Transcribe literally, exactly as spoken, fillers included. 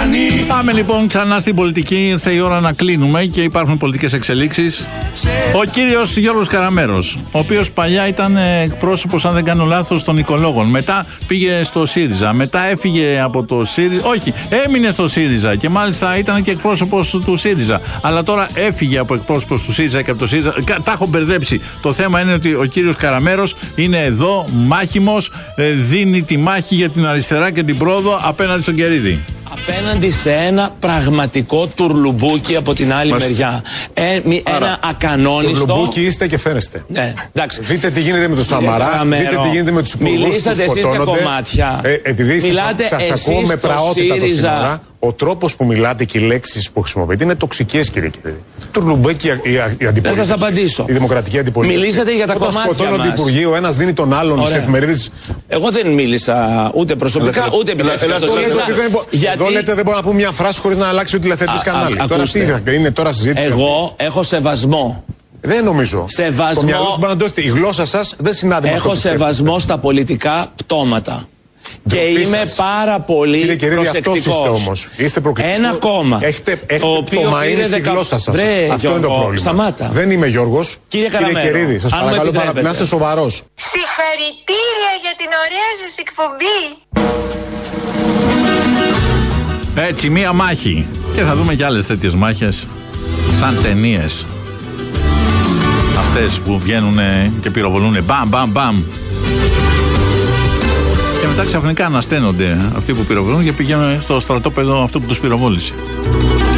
κάνει. Πάμε λοιπόν ξανά στην πολιτική. Ήρθε η ώρα να κλείνουμε και υπάρχουν πολιτικές εξελίξεις. Ο κύριος Γιώργος Καραμέρος, ο οποίος παλιά ήταν εκπρόσωπος, αν δεν κάνω λάθος, των οικολόγων. Μετά πήγε στο ΣΥΡΙΖΑ. Μετά έφυγε από το ΣΥΡΙΖΑ. Όχι, έμεινε στο ΣΥΡΙΖΑ και μάλιστα ήταν και εκπρόσωπος του ΣΥΡΙΖΑ. Αλλά τώρα έφυγε από εκπρόσωπος του ΣΥΡΙΖΑ και από το ΣΥΡΙΖΑ. Τα έχω μπερδέψει. Το θέμα είναι ότι ο κύριος Καραμέρος είναι εδώ, μάχημος, δίνει τη μάχη για την αριστερά και την πρόοδο απέναντι στον Κερίδη. Απέναντι σε ένα πραγματικό τουρλουμπούκι από την άλλη Μας... μεριά. Ε, μη, Άρα, ένα ακανόνιστο. Τουρλουμπούκι είστε και φαίνεστε. Ναι, εντάξει. Δείτε τι γίνεται με τον Σαμαρά, δείτε τι γίνεται με τους υπουργούς που μιλήσατε εσείς για κομμάτια. Ε, επειδή Μιλάτε σας, σας εσείς ακούω με πραότητα το σήμερα, ο τρόπος που μιλάτε και οι λέξεις που χρησιμοποιείτε είναι τοξικές, κύριε Κερίδη. Τουρλουμπούκι η, η, η αντιπολίτευση. Θα σας απαντήσω. Η δημοκρατική αντιπολίτευση. Μιλήσατε για τα Όταν κομμάτια μας. σκοτώνονται υπουργοί, ο ένας δίνει τον άλλον στις εφημερίδες. Εγώ δεν μίλησα ούτε προσωπικά, Ελε, ούτε επιλέξατε στο ΣΥΡΙΖΑ. Εδώ λέτε δεν μπορώ να πω μια φράση χωρίς να αλλάξει ο τηλεθεατής κανάλι. Τώρα τι είναι τώρα συζήτηση. Εγώ έχω σεβασμό. Δεν νομίζω. Σεβασμό. Στο μυαλό σου μπορεί να το έχετε. Η γλώσσα σας δεν συνάδει με αυτό. Έχω σεβασμό στα πολιτικά πτώματα. Και είμαι σας. πάρα πολύ Κύριε Κερίδη, αυτός είστε προσεκτικός. όμως. Είστε προκλητικός. Ένα κόμμα. Έχετε, έχετε το οποίο το μαΐνι στη δεκα... γλώσσα σας. Βρε, αυτό Γιώργο, είναι το πρόβλημα. Σταμάτα. Δεν είμαι Γιώργος. Κύριε Καραμέρο, Κύριε Κερίδη, σας αν μου παρακαλώ επιτρέπετε. να είστε σοβαρός. Συγχαρητήρια για την ωραία σας εκπομπή. Έτσι, μία μάχη. Και θα δούμε και άλλες τέτοιες μάχες, σαν ταινίες. Αυτές που βγαίνουν και πυροβολούν μπαμ, μπαμ, μπαμ. Και μετά ξαφνικά ανασταίνονται αυτοί που πυροβολούν και πηγαίνουν στο στρατόπεδο αυτό που τους πυροβόλησε.